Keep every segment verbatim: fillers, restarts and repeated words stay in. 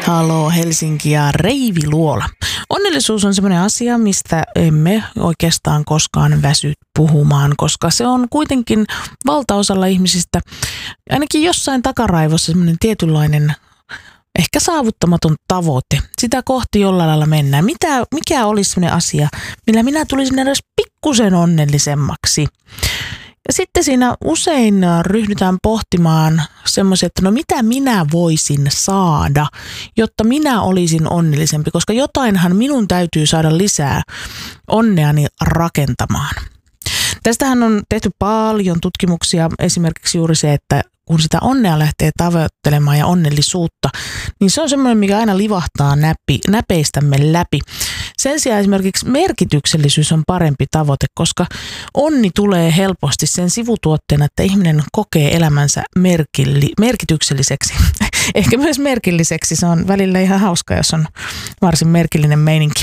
Halo Helsinki ja Reivi Luola. Onnellisuus on sellainen asia, mistä emme oikeastaan koskaan väsy puhumaan, koska se on kuitenkin valtaosalla ihmisistä ainakin jossain takaraivossa sellainen tietynlainen ehkä saavuttamaton tavoite. Sitä kohti jollain lailla mennään. Mitä, mikä olisi sellainen asia, millä minä tulisin edes pikkusen onnellisemmaksi? Ja sitten siinä usein ryhdytään pohtimaan semmoisia, että no mitä minä voisin saada, jotta minä olisin onnellisempi, koska jotainhan minun täytyy saada lisää onneani rakentamaan. Tästähän on tehty paljon tutkimuksia, esimerkiksi juuri se, että kun sitä onnea lähtee tavoittelemaan ja onnellisuutta, niin se on semmoinen, mikä aina livahtaa näpi, näpeistämme läpi. Sen sijaan esimerkiksi merkityksellisyys on parempi tavoite, koska onni tulee helposti sen sivutuotteena, että ihminen kokee elämänsä merkilli, merkitykselliseksi. Ehkä myös merkilliseksi. Se on välillä ihan hauska, jos on varsin merkillinen meininki.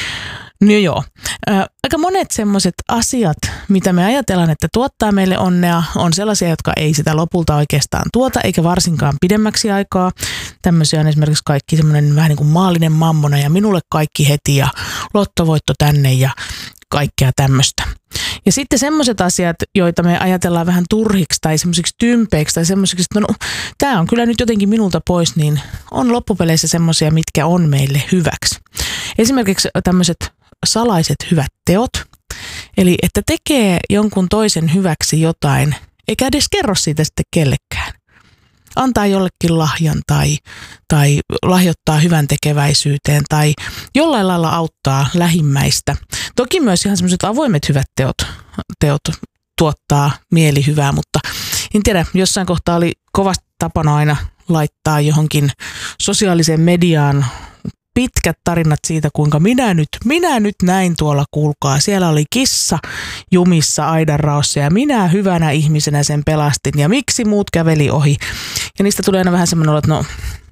No joo. Aika monet semmoiset asiat, mitä me ajatellaan, että tuottaa meille onnea, on sellaisia, jotka ei sitä lopulta oikeastaan tuota, eikä varsinkaan pidemmäksi aikaa. Tämmöisiä on esimerkiksi kaikki semmoinen vähän niin kuin maallinen mammona ja minulle kaikki heti ja lottovoitto tänne ja kaikkea tämmöistä. Ja sitten semmoiset asiat, joita me ajatellaan vähän turhiksi tai semmoisiksi tympeiksi tai semmoisiksi, että no, tämä on kyllä nyt jotenkin minulta pois, niin on loppupeleissä semmoisia, mitkä on meille hyväksi. Esimerkiksi tämmöiset salaiset hyvät teot, eli että tekee jonkun toisen hyväksi jotain, eikä edes kerro siitä sitten kellekään. Antaa jollekin lahjan tai, tai lahjoittaa hyvän tekeväisyyteen tai jollain lailla auttaa lähimmäistä. Toki myös ihan semmoiset avoimet hyvät teot, teot tuottaa mielihyvää, mutta en tiedä, jossain kohtaa oli kovasti tapana aina laittaa johonkin sosiaaliseen mediaan pitkät tarinat siitä, kuinka minä nyt, minä nyt näin tuolla, kuulkaa. Siellä oli kissa jumissa aidanraossa ja minä hyvänä ihmisenä sen pelastin ja miksi muut käveli ohi. Ja niistä tulee aina vähän semmoinen olo, että no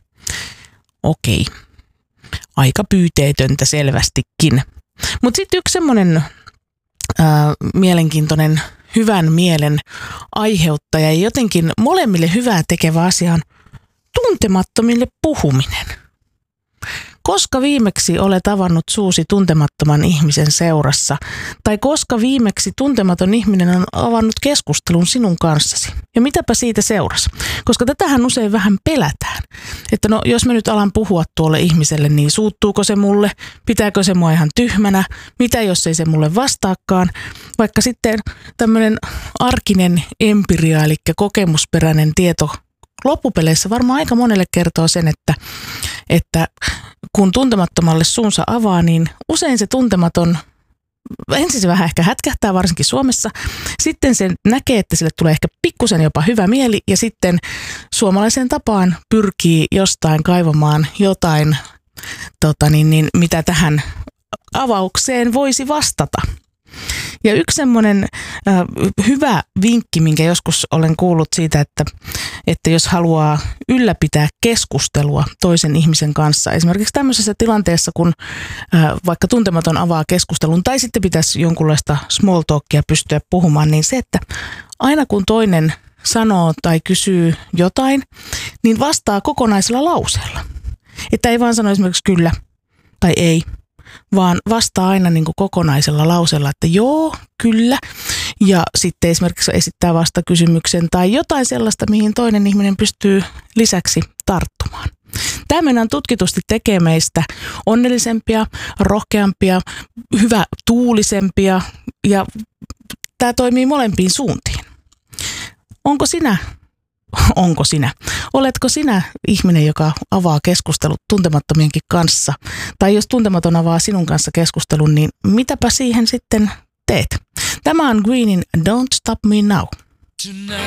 okei, aika pyyteetöntä selvästikin. Mutta sitten yksi semmoinen ää, mielenkiintoinen hyvän mielen aiheuttaja ja jotenkin molemmille hyvää tekevä asia on tuntemattomille puhuminen. Koska viimeksi olet avannut suusi tuntemattoman ihmisen seurassa, tai koska viimeksi tuntematon ihminen on avannut keskustelun sinun kanssasi. Ja mitäpä siitä seurasi? Koska tätähän usein vähän pelätään. Että no, jos mä nyt alan puhua tuolle ihmiselle, niin suuttuuko se mulle? Pitääkö se mua ihan tyhmänä? Mitä jos ei se mulle vastaakaan? Vaikka sitten tämmöinen arkinen empiria, eli kokemusperäinen tieto loppupeleissä varmaan aika monelle kertoo sen, että, että kun tuntemattomalle suunsa avaa, niin usein se tuntematon, ensin se vähän ehkä hätkähtää, varsinkin Suomessa, sitten se näkee, että sille tulee ehkä pikkusen jopa hyvä mieli, ja sitten suomalaiseen tapaan pyrkii jostain kaivamaan jotain, tota niin, niin, mitä tähän avaukseen voisi vastata. Ja yksi semmoinen äh, hyvä vinkki, minkä joskus olen kuullut siitä, että, että jos haluaa ylläpitää keskustelua toisen ihmisen kanssa, esimerkiksi tämmöisessä tilanteessa, kun äh, vaikka tuntematon avaa keskustelun tai sitten pitäisi jonkunlaista small talkia pystyä puhumaan, niin se, että aina kun toinen sanoo tai kysyy jotain, niin vastaa kokonaisella lauseella. Että ei vaan sano esimerkiksi kyllä tai ei, vaan vastaa aina niin kuin kokonaisella lauseella, että joo, kyllä. Ja sitten esimerkiksi esittää vastakysymyksen tai jotain sellaista, mihin toinen ihminen pystyy lisäksi tarttumaan. Tämä on tutkitusti tekee meistä onnellisempia, rohkeampia, hyvä tuulisempia ja tämä toimii molempiin suuntiin. Onko sinä? Onko sinä? Oletko sinä ihminen, joka avaa keskustelut tuntemattomienkin kanssa? Tai jos tuntematon avaa sinun kanssa keskustelun, niin mitäpä siihen sitten teet? Tämä on Greenin Don't Stop Me Now.